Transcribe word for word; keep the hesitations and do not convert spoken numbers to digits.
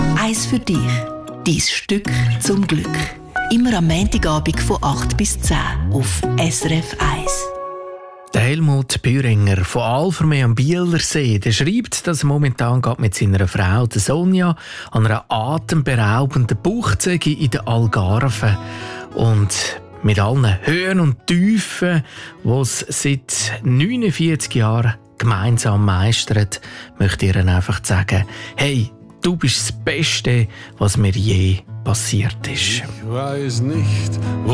Eins für dich. Dein Stück zum Glück. Immer am Montagabend von acht bis zehn auf S R F eins. Der Helmut Bühringer von Alvermee am Bielersee, der schreibt, dass er momentan geht mit seiner Frau, der Sonja, an einer atemberaubenden Buchzege in den Algarven. Und mit allen Höhen und Tiefen, die es seit neunundvierzig Jahren gemeinsam meistert, möchte ich ihnen einfach sagen, hey, du bist das Beste, was mir je passiert ist. Ich weiß nicht,